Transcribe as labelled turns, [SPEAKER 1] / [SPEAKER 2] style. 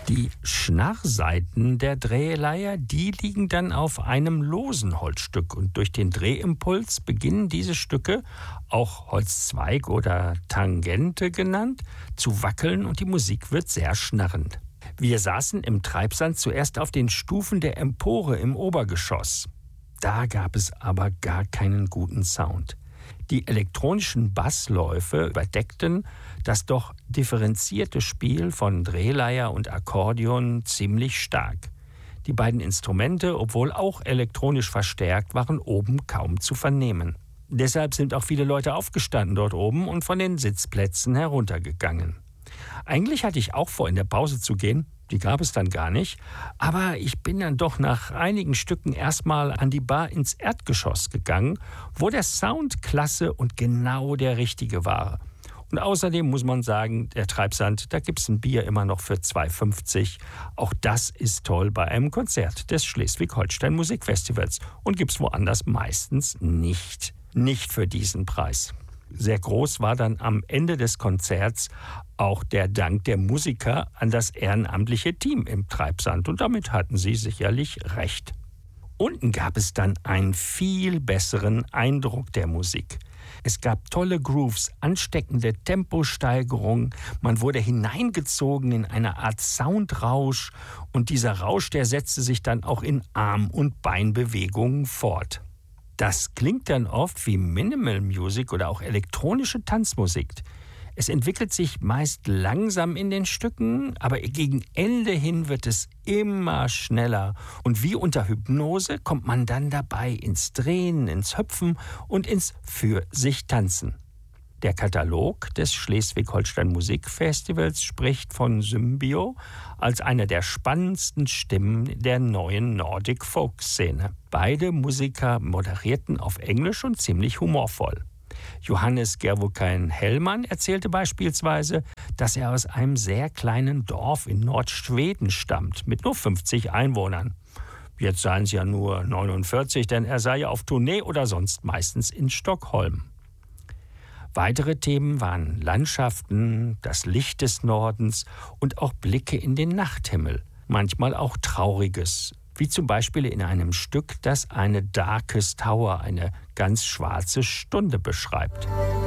[SPEAKER 1] Die Schnarrsaiten der Drehleier, die liegen dann auf einem losen Holzstück und durch den Drehimpuls beginnen diese Stücke, auch Holzzweig oder Tangente genannt, zu wackeln und die Musik wird sehr schnarrend. Wir saßen im Treibsand zuerst auf den Stufen der Empore im Obergeschoss. Da gab es aber gar keinen guten Sound. Die elektronischen Bassläufe überdeckten das doch differenzierte Spiel von Drehleier und Akkordeon ziemlich stark. Die beiden Instrumente, obwohl auch elektronisch verstärkt, waren oben kaum zu vernehmen. Deshalb sind auch viele Leute aufgestanden dort oben und von den Sitzplätzen heruntergegangen. Eigentlich hatte ich auch vor, in der Pause zu gehen. Die gab es dann gar nicht. Aber ich bin dann doch nach einigen Stücken erstmal an die Bar ins Erdgeschoss gegangen, wo der Sound klasse und genau der richtige war. Und außerdem muss man sagen, der Treibsand, da gibt es ein Bier immer noch für 2,50. Auch das ist toll bei einem Konzert des Schleswig-Holstein Musikfestivals und gibt es woanders meistens nicht. Nicht für diesen Preis. Sehr groß war dann am Ende des Konzerts auch der Dank der Musiker an das ehrenamtliche Team im Treibsand. Und damit hatten sie sicherlich recht. Unten gab es dann einen viel besseren Eindruck der Musik. Es gab tolle Grooves, ansteckende Temposteigerungen, man wurde hineingezogen in eine Art Soundrausch und dieser Rausch, der setzte sich dann auch in Arm- und Beinbewegungen fort. Das klingt dann oft wie Minimal Music oder auch elektronische Tanzmusik. Es entwickelt sich meist langsam in den Stücken, aber gegen Ende hin wird es immer schneller. Und wie unter Hypnose kommt man dann dabei ins Drehen, ins Hüpfen und ins Für-sich-Tanzen. Der Katalog des Schleswig-Holstein Musikfestivals spricht von Symbio als einer der spannendsten Stimmen der neuen Nordic-Folk-Szene. Beide Musiker moderierten auf Englisch und ziemlich humorvoll. Johannes Gervokain-Hellmann erzählte beispielsweise, dass er aus einem sehr kleinen Dorf in Nordschweden stammt, mit nur 50 Einwohnern. Jetzt seien es ja nur 49, denn er sei ja auf Tournee oder sonst meistens in Stockholm. Weitere Themen waren Landschaften, das Licht des Nordens und auch Blicke in den Nachthimmel. Manchmal auch Trauriges, wie zum Beispiel in einem Stück, das eine Darkest Hour, eine ganz schwarze Stunde beschreibt.